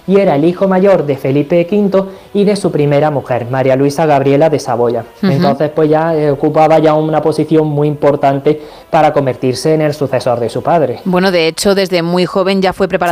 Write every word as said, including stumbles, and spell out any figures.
y era el hijo mayor de Felipe quinto y de su primera mujer, María Luisa Gabriela de Saboya. Uh-huh. Entonces pues ya eh, ocupaba ya una posición muy importante para convertirse en el sucesor de su padre. Bueno, de hecho desde muy joven ya fue preparador